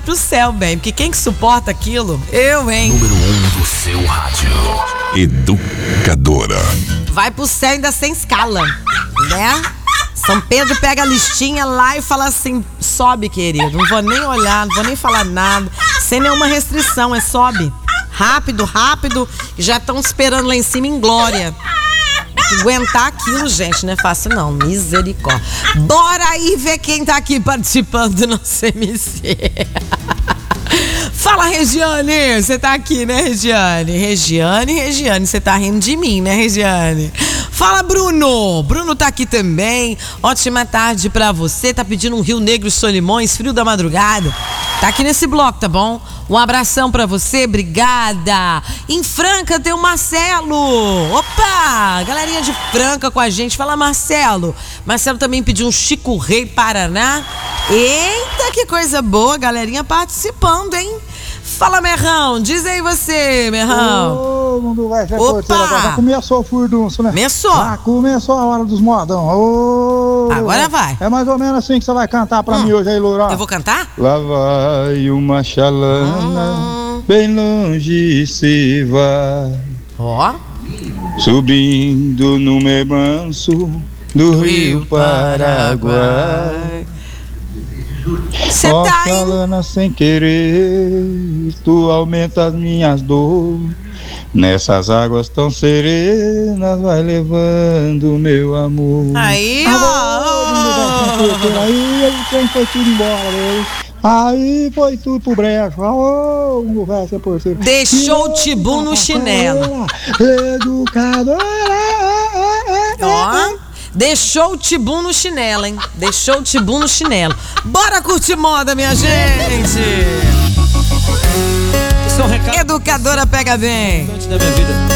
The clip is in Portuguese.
pro céu, bem. Porque quem que suporta aquilo? Eu, hein? Número 1 do seu rádio. Educadora. Vai pro céu ainda sem escala, né? São Pedro pega a listinha lá e fala assim: sobe, querido. Não vou nem olhar, não vou nem falar nada. Sem nenhuma restrição, é sobe. Rápido, rápido. Já estão esperando lá em cima em glória. Aguentar aquilo, gente, não é fácil não. Misericórdia. Bora aí ver quem tá aqui participando do nosso MC. Fala, Regiane. Você tá aqui, né, Regiane? Regiane, você tá rindo de mim, né, Regiane? Fala, Bruno. Bruno tá aqui também. Ótima tarde pra você. Tá pedindo um Rio Negro e Solimões, frio da madrugada. Tá aqui nesse bloco, tá bom? Um abração pra você, obrigada. Em Franca tem o Marcelo. Opa, galerinha de Franca com a gente. Fala, Marcelo. Marcelo também pediu um Chico Rei Paraná. Eita, que coisa boa, galerinha participando, hein? Fala, Merrão, diz aí você, Merrão. Ô, mundo vai ser porteiro, já começou o furdunço, né? Começou. Já começou a hora dos modão. Ô, agora vai. É mais ou menos assim que você vai cantar pra mim hoje aí, Lourão. Eu vou cantar? Lá vai uma chalana, bem longe se vai. Ó. Subindo no meio manso do Rio Paraguai. Cê Ó, tá chalana, sem querer, tu aumenta as minhas dores. Nessas águas tão serenas, vai levando meu amor. Aí, ó. Aí o trem foi tudo embora, né? Aí foi tudo pro brejo. Ô, mundo vai ser porteiro. Deixou o tibum no chinelo. Educadora. Ó. Deixou o tibum no chinelo, hein? Deixou o tibum no chinelo. Bora curtir moda, minha gente! Educadora pega bem. Da minha vida.